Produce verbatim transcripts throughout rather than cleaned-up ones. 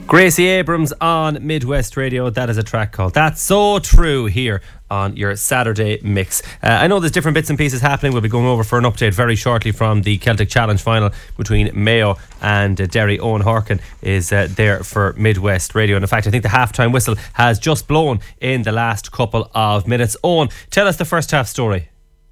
Gracie Abrams on Midwest Radio. That is a track called That's So True here on your Saturday mix. Uh, I know there's different bits and pieces happening. We'll be going over for an update very shortly from the Celtic Challenge final between Mayo and uh, Derry. Owen Horkin is uh, there for Midwest Radio. And in fact, I think the half-time whistle has just blown in the last couple of minutes. Owen, tell us the first half story.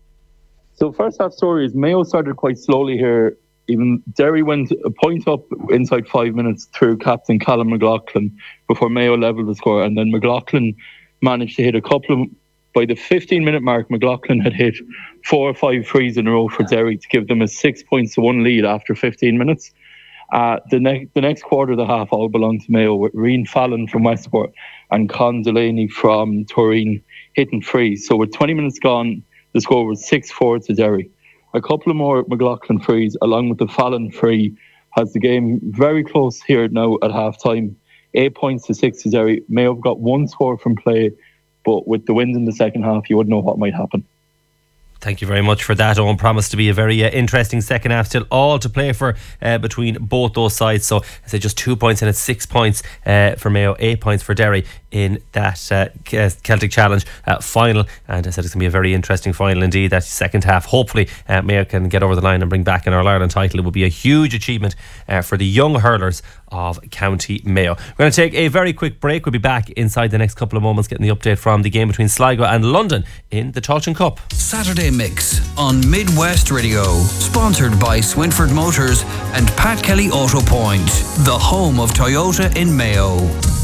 So first half story is Mayo started quite slowly here. Even Derry went a point up inside five minutes through captain Callum McLaughlin before Mayo levelled the score, and then McLaughlin managed to hit a couple of. By the fifteen minute mark, McLaughlin had hit four or five threes in a row for Derry to give them a six points to one lead after fifteen minutes. Uh, the next the next quarter of the half all belonged to Mayo, with Rian Fallon from Westport and Con Delaney from Turin hitting threes. So with twenty minutes gone, the score was six four to Derry. A couple of more McLaughlin frees, along with the Fallon free, has the game very close here now at half time. Eight points to six to Derry. Mayo have got one score from play, but with the wind in the second half, you wouldn't know what might happen. Thank you very much for that, Owen. Promised to be a very uh, interesting second half. Still all to play for uh, between both those sides. So I say just two points and it's six points uh, for Mayo, eight points for Derry in that uh, Celtic Challenge uh, final. And I said it's going to be a very interesting final indeed. That second half, hopefully uh, Mayo can get over the line and bring back an All-Ireland title. It would be a huge achievement uh, for the young hurlers of County Mayo. We're going to take a very quick break. We'll be back inside the next couple of moments getting the update from the game between Sligo and London in the Tailteann Cup. Saturday Mix on Midwest Radio, sponsored by Swinford Motors and Pat Kelly Auto Point, the home of Toyota in Mayo.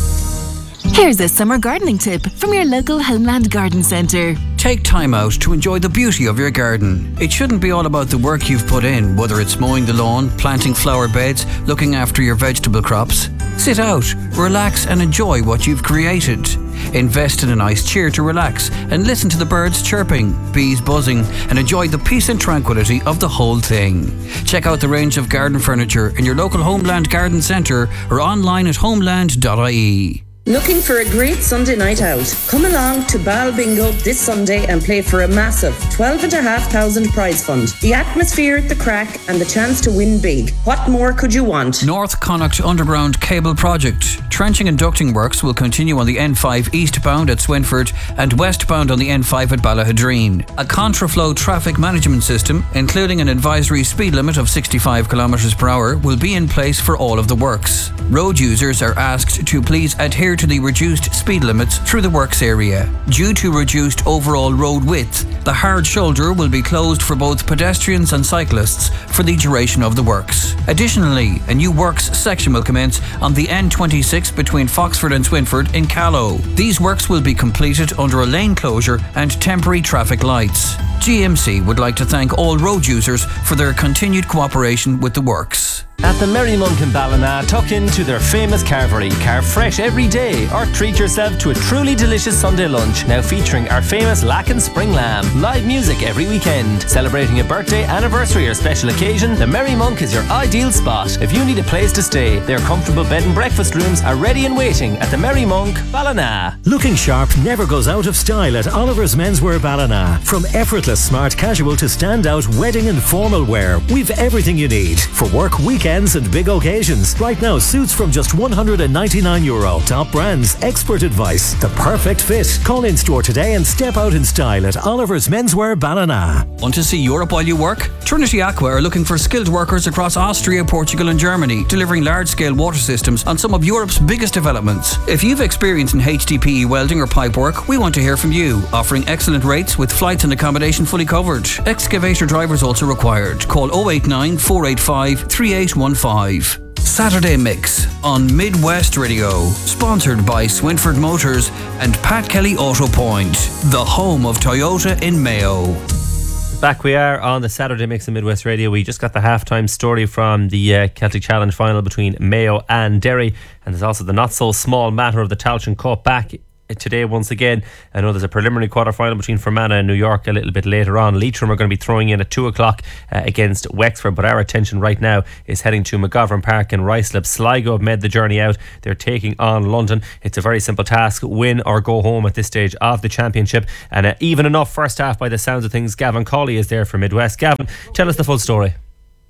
Here's a summer gardening tip from your local Homeland Garden Centre. Take time out to enjoy the beauty of your garden. It shouldn't be all about the work you've put in, whether it's mowing the lawn, planting flower beds, looking after your vegetable crops. Sit out, relax and enjoy what you've created. Invest in a nice chair to relax and listen to the birds chirping, bees buzzing, and enjoy the peace and tranquility of the whole thing. Check out the range of garden furniture in your local Homeland Garden Centre or online at homeland dot I E. Looking for a great Sunday night out? Come along to Bal Bingo this Sunday and play for a massive twelve and a half thousand prize fund. The atmosphere at the crack and the chance to win big. What more could you want? North Connacht Underground Cable Project. Trenching and ducting works will continue on the N five eastbound at Swinford and westbound on the N five at Ballahadreen. A contraflow traffic management system, including an advisory speed limit of sixty-five kilometres per hour, will be in place for all of the works. Road users are asked to please adhere to the reduced speed limits through the works area. Due to reduced overall road width, the hard shoulder will be closed for both pedestrians and cyclists for the duration of the works. Additionally, a new works section will commence on the N twenty-six between Foxford and Swinford in Callow. These works will be completed under a lane closure and temporary traffic lights. G M C would like to thank all road users for their continued cooperation with the works. At the Merry Monk in Ballina, tuck into their famous carvery. Carve fresh every day or treat yourself to a truly delicious Sunday lunch, now featuring our famous Lacken Spring Lamb. Live music every weekend. Celebrating a birthday, anniversary or special occasion, the Merry Monk is your ideal spot. If you need a place to stay, their comfortable bed and breakfast rooms are ready and waiting at the Merry Monk, Ballina. Looking sharp never goes out of style at Oliver's Menswear Ballina. From effortless smart casual to standout wedding and formal wear, we've everything you need for work, weekends and big occasions. Right now, suits from just one hundred ninety-nine euro. Top brands, expert advice, the perfect fit. Call in store today and step out in style at Oliver's Menswear Ballina. Want to see Europe while you work? Trinity Aqua are looking for skilled workers across Austria, Portugal and Germany, delivering large-scale water systems on some of Europe's biggest developments. If you've experience in H D P E welding or pipe work, we want to hear from you. Offering excellent rates with flights and accommodation fully covered. Excavator drivers also required. Call oh eight nine, four eight five, three eight one five. Saturday Mix on Midwest Radio, sponsored by Swinford Motors and Pat Kelly Auto Point, the home of Toyota in Mayo. Back we are on the Saturday Mix in Midwest Radio. We just got the halftime story from the uh, Celtic Challenge final between Mayo and Derry, and there's also the not so small matter of the Tailteann Cup back today once again. I know there's a preliminary quarter-final between Fermanagh and New York a little bit later on. Leitrim are going to be throwing in at two o'clock uh, against Wexford, but our attention right now is heading to McGovern Park in Ruislip. Sligo have made the journey out. They're taking on London. It's a very simple task: win or go home at this stage of the championship. And uh, even enough first half by the sounds of things. Gavin Cawley is there for Midwest. Gavin, tell us the full story.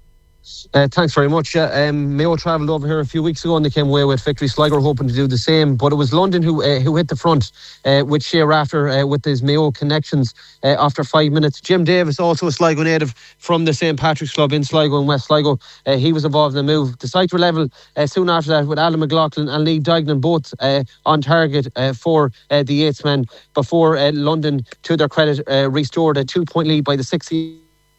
Uh, thanks very much. Uh, um, Mayo travelled over here a few weeks ago and they came away with victory. Sligo hoping to do the same, but it was London who uh, who hit the front uh, with Shea Rafter uh, with his Mayo connections uh, after five minutes. Jim Davis, also a Sligo native from the Saint Patrick's Club in Sligo and West Sligo, uh, he was involved in the move. The sides were level uh, soon after that with Alan McLaughlin and Lee Dignan both uh, on target uh, for uh, the Yates men before uh, London, to their credit, uh, restored a two-point lead by the sixty.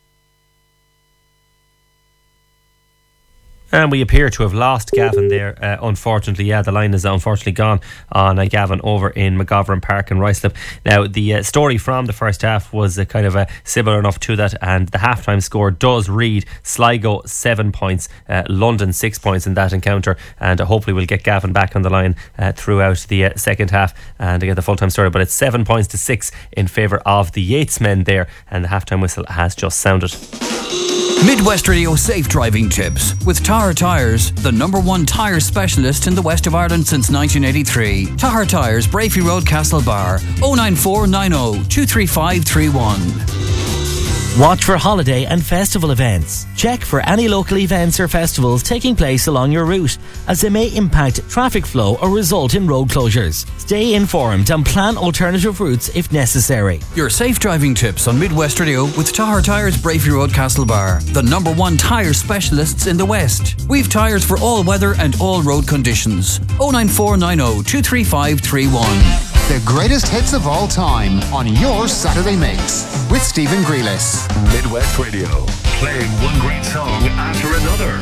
And we appear to have lost Gavin there, uh, unfortunately. Yeah, the line is unfortunately gone on uh, Gavin over in McGovern Park in Ruislip. Now, the uh, story from the first half was uh, kind of uh, similar enough to that, and the halftime score does read Sligo seven points, uh, London six points in that encounter, and uh, hopefully we'll get Gavin back on the line uh, throughout the uh, second half and to get the full-time story. But it's seven points to six in favour of the Yates men there, and the halftime whistle has just sounded. Midwest Radio Safe Driving Tips with Tahar Tyres, the number one tyre specialist in the west of Ireland since nineteen eighty-three. Tahar Tyres, Brafey Road, Castlebar, oh nine four nine oh two three five three one. Watch for holiday and festival events. Check for any local events or festivals taking place along your route, as they may impact traffic flow or result in road closures. Stay informed and plan alternative routes if necessary. Your safe driving tips on Midwest Radio with Tahar Tyres, Brafey Road, Castlebar, the number one tyre specialists in the West. We've tyres for all weather and all road conditions. oh nine four nine oh two three five three one. The greatest hits of all time on your Saturday Mix with Stephen Grealis. Midwest Radio, playing one great song after another.